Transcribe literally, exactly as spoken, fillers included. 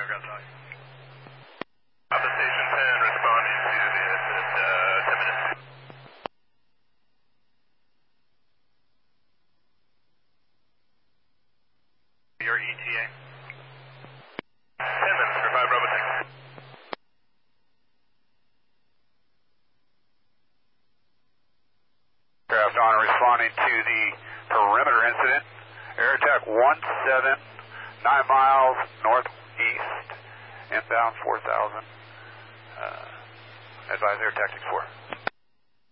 ground talk. Office Station ten responding to the at uh, ten minutes. Your E T A. ten minutes for five Bravo six. Aircraft on responding to the perimeter incident. Air attack one seven, nine miles northeast, inbound four thousand. Uh, advise air tactics four.